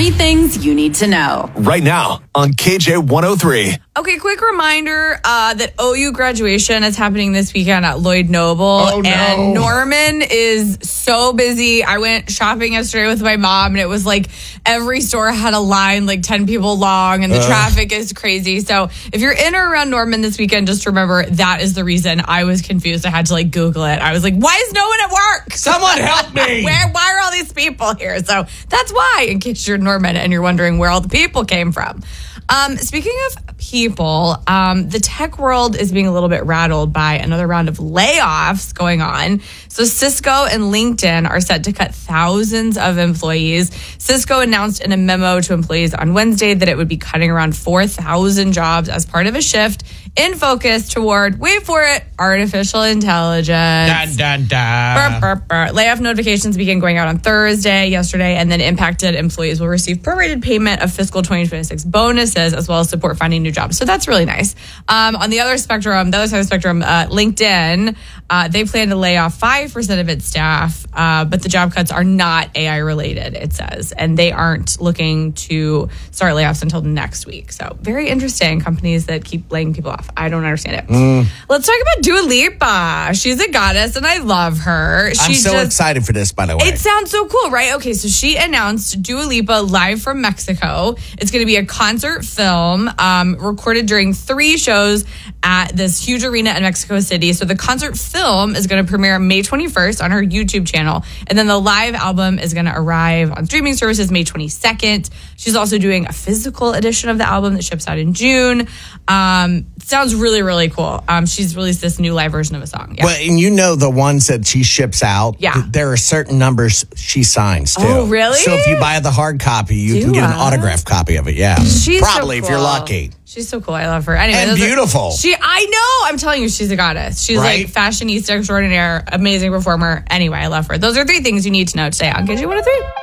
3 things you need to know. Right now on KJ 103. Okay, quick reminder that OU graduation is happening this weekend at Lloyd Noble. Oh, no. And Norman is so busy. I went shopping yesterday with my mom, and it was like every store had a line like 10 people long, and the traffic is crazy. So if you're in or around Norman this weekend, just remember that is the reason. I was confused. I had to like Google it. I was like, why is no one at work? Someone help me. Why are all these people here? So that's why, in case you're in Norman and you're wondering where all the people came from. Speaking of people, the tech world is being a little bit rattled by another round of layoffs going on. So Cisco and LinkedIn are set to cut thousands of employees. Cisco announced in a memo to employees on Wednesday that it would be cutting around 4,000 jobs as part of a shift in focus toward, wait for it, artificial intelligence. Dun, dun, dun. Layoff notifications began going out on yesterday, and then impacted employees will receive prorated payment of fiscal 2026 bonuses as well as support finding new jobs. So that's really nice. On the other side of the spectrum, LinkedIn, they plan to lay off 5% of its staff, but the job cuts are not AI related, it says, and they aren't looking to start layoffs until next week. So very interesting, companies that keep laying people off. I don't understand it. Let's talk about Dua Lipa. She's a goddess, and I love her. I'm so excited for this, by the way. It sounds so cool, right? Okay, so she announced Dua Lipa live from Mexico. It's going to be a concert film recorded during 3 shows at this huge arena in Mexico City. So the concert film is going to premiere May 21st on her YouTube channel. And then the live album is going to arrive on streaming services May 22nd. She's also doing a physical edition of the album that ships out in June. Sounds really, really cool. She's released this new live version of a song. Yeah. Well, and you know the ones that she ships out, there are certain numbers she signs, too. Oh, really? So if you buy the hard copy, you can get an autographed copy of it, She's probably so if you're cool. lucky. She's so cool. I love her. Anyway, And beautiful. I know. I'm telling you, she's a goddess. She's like fashionista extraordinaire, amazing performer. Anyway, I love her. Those are 3 things you need to know today on KJ 103.